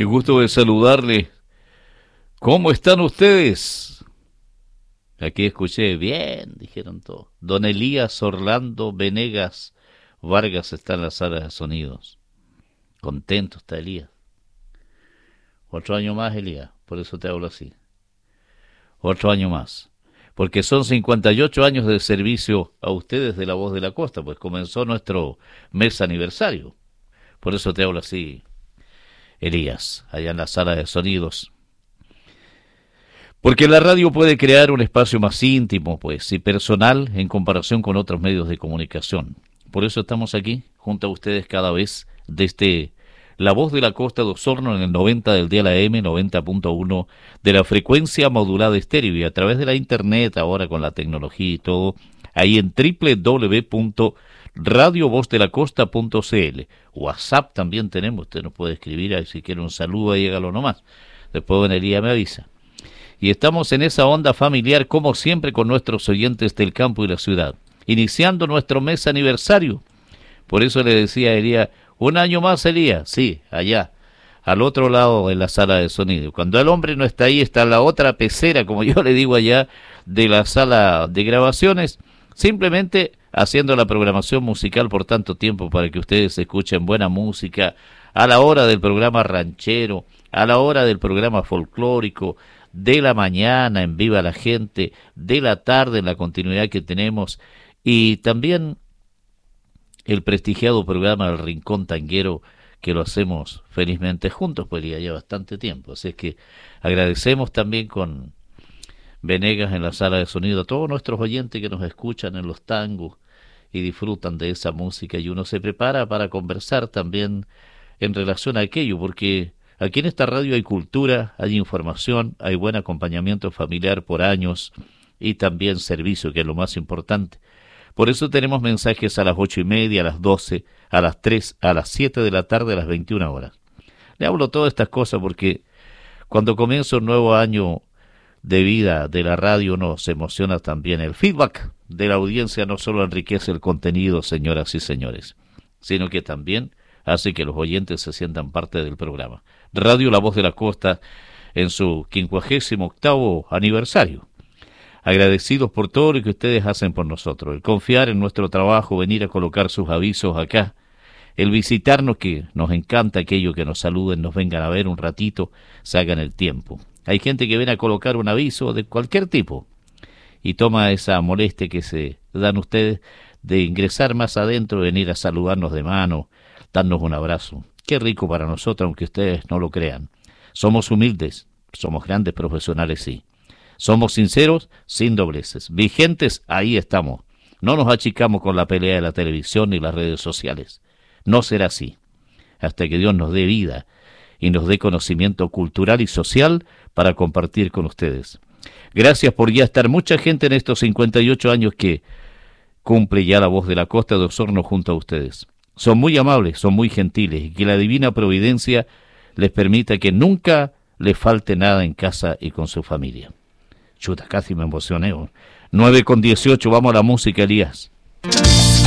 Qué gusto de saludarle. ¿Cómo están ustedes? Aquí escuché, bien, dijeron todos. Don Elías Orlando Venegas Vargas está en la sala de sonidos. Contento está Elías. Otro año más, Elías, por eso te hablo así. Otro año más. Porque son 58 años de servicio a ustedes de La Voz de la Costa, pues comenzó nuestro mes aniversario. Por eso te hablo así, Elías, allá en la sala de sonidos. Porque la radio puede crear un espacio más íntimo, pues, y personal en comparación con otros medios de comunicación. Por eso estamos aquí, junto a ustedes cada vez, desde La Voz de la Costa de Osorno en el 90 del dial AM, 90.1 de la frecuencia modulada estéreo, y a través de la internet, ahora con la tecnología y todo, ahí en www.radiovozdelacosta.cl. WhatsApp también tenemos, usted nos puede escribir ahí si quiere un saludo, ahí hágalo nomás. Después Don Elías me avisa. Y estamos en esa onda familiar, como siempre, con nuestros oyentes del campo y la ciudad, iniciando nuestro mes aniversario. Por eso le decía a Elías, un año más, Elías, sí, allá, al otro lado de la sala de sonido. Cuando el hombre no está ahí, está la otra pecera, como yo le digo allá, de la sala de grabaciones, simplemente haciendo la programación musical por tanto tiempo para que ustedes escuchen buena música a la hora del programa ranchero, a la hora del programa folclórico, de la mañana en Viva la Gente, de la tarde en la continuidad que tenemos, y también el prestigiado programa El Rincón Tanguero, que lo hacemos felizmente juntos, pues ya lleva bastante tiempo. Así es que agradecemos también con Venegas en la sala de sonido a todos nuestros oyentes que nos escuchan en los tangos y disfrutan de esa música, y uno se prepara para conversar también en relación a aquello, porque aquí en esta radio hay cultura, hay información, hay buen acompañamiento familiar por años y también servicio, que es lo más importante. Por eso tenemos mensajes a las 8:30, a las 12, a las 3, a las 7 de la tarde, a las 21 horas. Le hablo todas estas cosas porque cuando comienza un nuevo año de vida de la radio nos emociona también. El feedback de la audiencia no solo enriquece el contenido, señoras y señores, sino que también hace que los oyentes se sientan parte del programa. Radio La Voz de la Costa en su 58º aniversario. Agradecidos por todo lo que ustedes hacen por nosotros, el confiar en nuestro trabajo, venir a colocar sus avisos acá, el visitarnos, que nos encanta aquello, que nos saluden, nos vengan a ver un ratito, se hagan el tiempo. Hay gente que viene a colocar un aviso de cualquier tipo y toma esa molestia que se dan ustedes de ingresar más adentro, venir a saludarnos de mano, darnos un abrazo. Qué rico para nosotros, aunque ustedes no lo crean. Somos humildes, somos grandes profesionales, sí. Somos sinceros, sin dobleces. Vigentes, ahí estamos. No nos achicamos con la pelea de la televisión ni las redes sociales. No será así. Hasta que Dios nos dé vida y nos dé conocimiento cultural y social para compartir con ustedes. Gracias por ya estar mucha gente en estos 58 años que cumple ya La Voz de la Costa de Osorno junto a ustedes. Son muy amables, son muy gentiles, y que la divina providencia les permita que nunca les falte nada en casa y con su familia. Chuta, casi me emocioné. 9:18, vamos a la música, Elías.